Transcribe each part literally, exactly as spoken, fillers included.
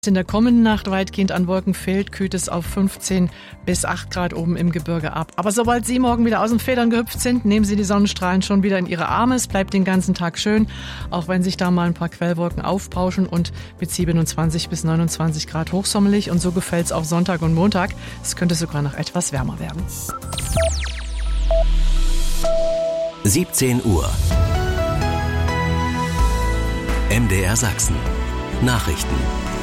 In der kommenden Nacht weitgehend an Wolken fehlt, kühlt es auf fünfzehn bis acht Grad oben im Gebirge ab. Aber sobald Sie morgen wieder aus den Federn gehüpft sind, nehmen Sie die Sonnenstrahlen schon wieder in Ihre Arme. Es bleibt den ganzen Tag schön, auch wenn sich da mal ein paar Quellwolken aufbauschen und mit siebenundzwanzig bis neunundzwanzig Grad hochsommelig. Und so gefällt es auch Sonntag und Montag. Es könnte sogar noch etwas wärmer werden. siebzehn Uhr. M D R Sachsen. Nachrichten.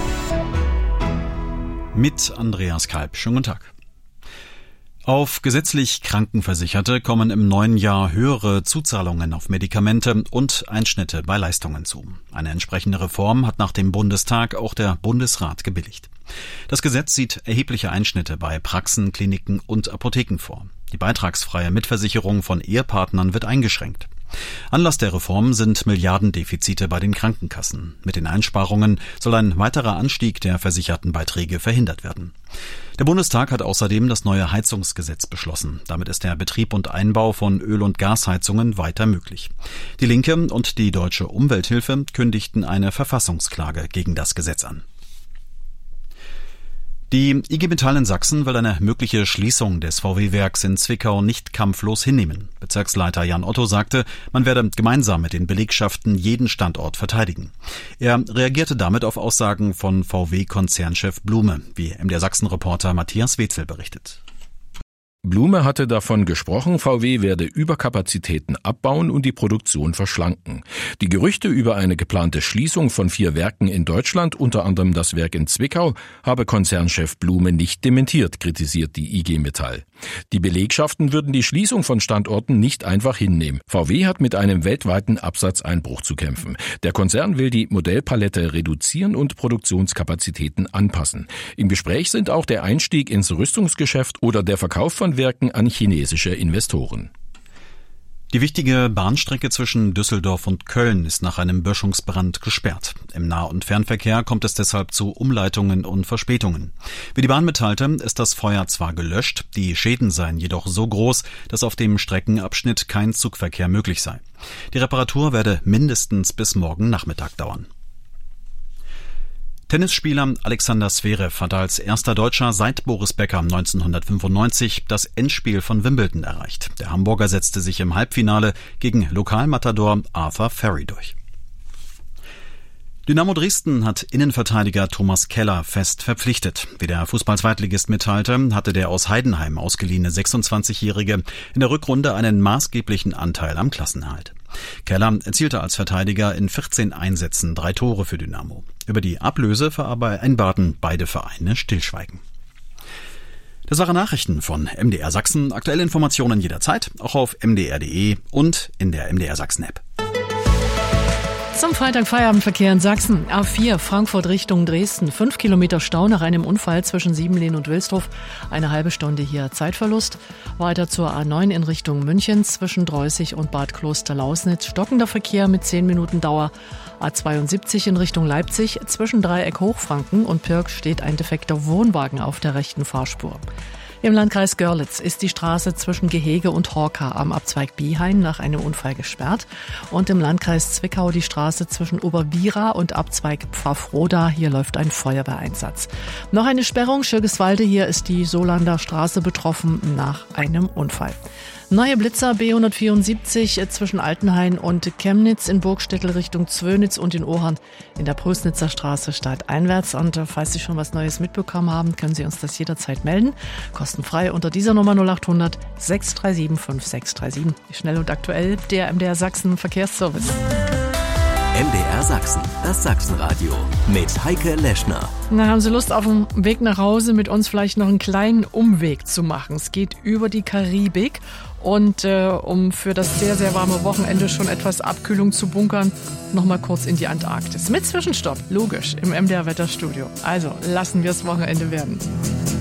Mit Andreas Kalb. Schönen guten Tag. Auf gesetzlich Krankenversicherte kommen im neuen Jahr höhere Zuzahlungen auf Medikamente und Einschnitte bei Leistungen zu. Eine entsprechende Reform hat nach dem Bundestag auch der Bundesrat gebilligt. Das Gesetz sieht erhebliche Einschnitte bei Praxen, Kliniken und Apotheken vor. Die beitragsfreie Mitversicherung von Ehepartnern wird eingeschränkt. Anlass der Reform sind Milliardendefizite bei den Krankenkassen. Mit den Einsparungen soll ein weiterer Anstieg der Versichertenbeiträge verhindert werden. Der Bundestag hat außerdem das neue Heizungsgesetz beschlossen. Damit ist der Betrieb und Einbau von Öl- und Gasheizungen weiter möglich. Die Linke und die Deutsche Umwelthilfe kündigten eine Verfassungsklage gegen das Gesetz an. Die I G Metall in Sachsen will eine mögliche Schließung des V W-Werks in Zwickau nicht kampflos hinnehmen. Bezirksleiter Jan Otto sagte, man werde gemeinsam mit den Belegschaften jeden Standort verteidigen. Er reagierte damit auf Aussagen von V W-Konzernchef Blume, wie M D R Sachsen-Reporter Matthias Wetzel berichtet. Blume hatte davon gesprochen, V W werde Überkapazitäten abbauen und die Produktion verschlanken. Die Gerüchte über eine geplante Schließung von vier Werken in Deutschland, unter anderem das Werk in Zwickau, habe Konzernchef Blume nicht dementiert, kritisiert die I G Metall. Die Belegschaften würden die Schließung von Standorten nicht einfach hinnehmen. V W hat mit einem weltweiten Absatzeinbruch zu kämpfen. Der Konzern will die Modellpalette reduzieren und Produktionskapazitäten anpassen. Im Gespräch sind auch der Einstieg ins Rüstungsgeschäft oder der Verkauf von Werken an chinesische Investoren. Die wichtige Bahnstrecke zwischen Düsseldorf und Köln ist nach einem Böschungsbrand gesperrt. Im Nah- und Fernverkehr kommt es deshalb zu Umleitungen und Verspätungen. Wie die Bahn mitteilte, ist das Feuer zwar gelöscht, die Schäden seien jedoch so groß, dass auf dem Streckenabschnitt kein Zugverkehr möglich sei. Die Reparatur werde mindestens bis morgen Nachmittag dauern. Tennisspieler Alexander Zverev hat als erster Deutscher seit Boris Becker neunzehnhundertfünfundneunzig das Endspiel von Wimbledon erreicht. Der Hamburger setzte sich im Halbfinale gegen Lokalmatador Arthur Ferry durch. Dynamo Dresden hat Innenverteidiger Thomas Keller fest verpflichtet. Wie der Fußball-Zweitligist mitteilte, hatte der aus Heidenheim ausgeliehene sechsundzwanzigjährige in der Rückrunde einen maßgeblichen Anteil am Klassenerhalt. Keller erzielte als Verteidiger in vierzehn Einsätzen drei Tore für Dynamo. Über die Ablöse vereinbarten beide Vereine Stillschweigen. Das waren Nachrichten von M D R Sachsen. Aktuelle Informationen jederzeit, auch auf m d r punkt d e und in der M D R Sachsen App. Zum Freitag Feierabendverkehr in Sachsen. A vier Frankfurt Richtung Dresden. Fünf Kilometer Stau nach einem Unfall zwischen Siebenlehn und Wilsdruff. Eine halbe Stunde hier Zeitverlust. Weiter zur A neun in Richtung München zwischen Dreußig und Bad Kloster-Lausnitz. Stockender Verkehr mit zehn Minuten Dauer. A zweiundsiebzig in Richtung Leipzig. Zwischen Dreieck Hochfranken und Pirk steht ein defekter Wohnwagen auf der rechten Fahrspur. Im Landkreis Görlitz ist die Straße zwischen Gehege und Horka am Abzweig Biehain nach einem Unfall gesperrt. Und im Landkreis Zwickau die Straße zwischen Oberbira und Abzweig Pfaffroda. Hier läuft ein Feuerwehreinsatz. Noch eine Sperrung. Schirgeswalde, hier ist die Solander Straße betroffen nach einem Unfall. Neue Blitzer B hundertvierundsiebzig zwischen Altenhain und Chemnitz in Burgstädtel Richtung Zwönitz und in Ohern in der Prösnitzer Straße stadteinwärts. Und falls Sie schon was Neues mitbekommen haben, können Sie uns das jederzeit melden. Kostenfrei unter dieser Nummer null acht hundert sechs drei sieben fünf sechs drei sieben. Schnell und aktuell der M D R Sachsen Verkehrsservice. M D R Sachsen, das Sachsenradio mit Heike Leschner. Na, haben Sie Lust, auf dem Weg nach Hause mit uns vielleicht noch einen kleinen Umweg zu machen? Es geht über die Karibik und äh, um für das sehr, sehr warme Wochenende schon etwas Abkühlung zu bunkern, nochmal kurz in die Antarktis. Mit Zwischenstopp, logisch, im M D R Wetterstudio. Also lassen wir es Wochenende werden.